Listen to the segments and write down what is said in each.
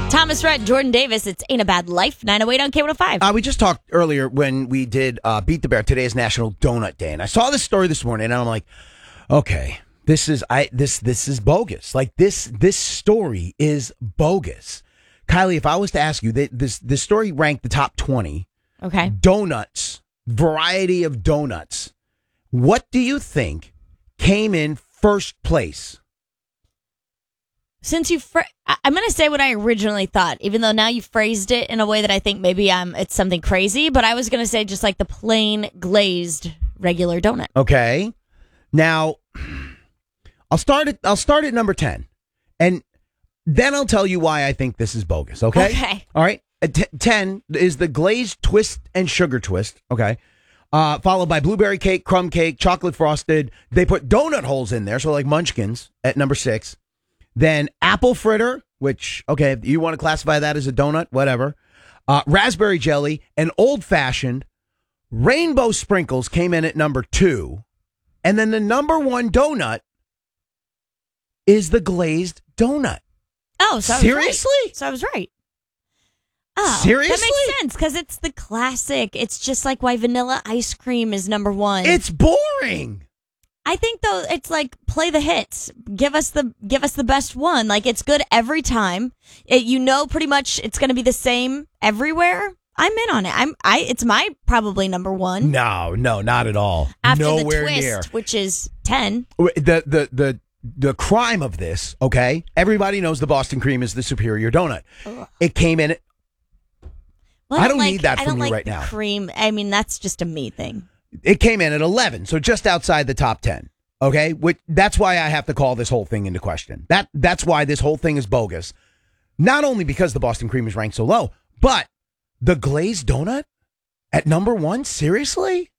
Thomas Rhett, Jordan Davis, it's Ain't a Bad Life, 908 on K105. We just talked earlier when we did Beat the Bear. Today is National Donut Day, and I saw this story this morning, and I'm like, okay, this is bogus. Like this story is bogus. Kylie, if I was to ask you, this story ranked the top 20 donuts, variety of donuts. What do you think came in first place? Since I'm going to say what I originally thought, even though now you phrased it in a way that I think maybe it's something crazy, but I was going to say just like the plain glazed regular donut. Okay. Now, I'll start at number 10, and then I'll tell you why I think this is bogus, okay? Okay. All right. 10 is the glazed twist and sugar twist, okay? Followed by blueberry cake, crumb cake, chocolate frosted. They put donut holes in there, so like munchkins at number 6. Then apple fritter, which, okay, if you want to classify that as a donut, whatever. Raspberry jelly and old-fashioned. Rainbow sprinkles came in at number 2. And then the number 1 donut is the glazed donut. Oh, so seriously? I was right. Oh, seriously? That makes sense because it's the classic. It's just like why vanilla ice cream is number 1. It's boring. I think though it's like play the hits. Give us the best one. Like it's good every time. Pretty much it's going to be the same everywhere. I'm in on it. It's my probably number 1. No, not at all. After Nowhere the twist, near. which is 10. The crime of this, okay? Everybody knows the Boston cream is the superior donut. Ugh. It came in. Well, I don't need that from you right now. Cream. I mean, that's just a me thing. It came in at 11, so just outside the top 10. Okay, that's why I have to call this whole thing into question. That's why this whole thing is bogus. Not only because the Boston cream is ranked so low, but the glazed donut at number 1. Seriously,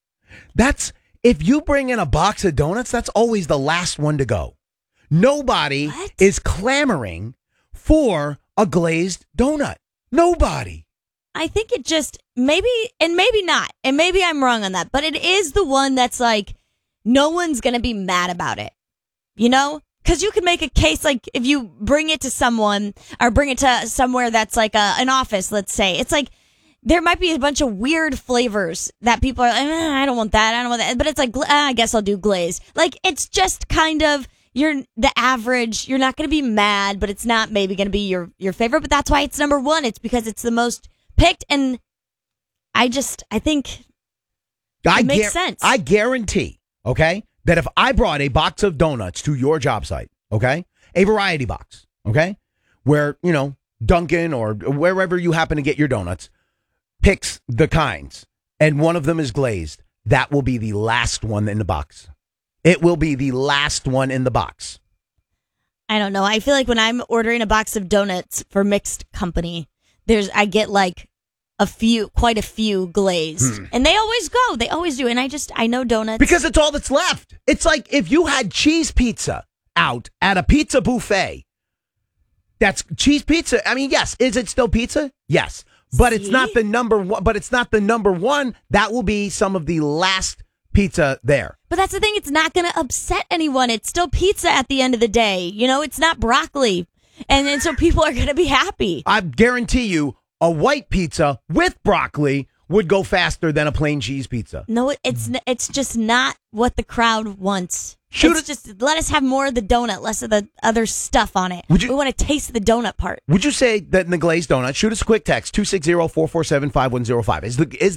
if you bring in a box of donuts, that's always the last one to go. Nobody is clamoring for a glazed donut. Nobody. I think it just maybe not, and maybe I'm wrong on that, but it is the one that's like no one's gonna be mad about it, because you can make a case like if you bring it to someone or bring it to somewhere that's like an office, let's say, it's like there might be a bunch of weird flavors that people are like, I don't want that, but it's like I guess I'll do glazed. Like it's just kind of you're the average. You're not gonna be mad, but it's not maybe gonna be your favorite. But that's why it's number 1. It's because it's the most picked, and I think it makes sense. I guarantee, okay, that if I brought a box of donuts to your job site, okay, a variety box, okay, where, Dunkin' or wherever you happen to get your donuts picks the kinds, and one of them is glazed, that will be the last one in the box. It will be the last one in the box. I don't know. I feel like when I'm ordering a box of donuts for mixed company, I get like quite a few glazed. And they always go. They always do. And I know donuts. Because it's all that's left. It's like if you had cheese pizza out at a pizza buffet. That's cheese pizza. I mean, yes. Is it still pizza? Yes. But it's not the number 1. But it's not the number 1. That will be some of the last pizza there. But that's the thing. It's not going to upset anyone. It's still pizza at the end of the day. It's not broccoli. And so people are going to be happy. I guarantee you a white pizza with broccoli would go faster than a plain cheese pizza. No, it's just not what the crowd wants. Just let us have more of the donut, less of the other stuff on it. We want to taste the donut part. Would you say that in the glazed donut, shoot us a quick text, 260-447-5105. Is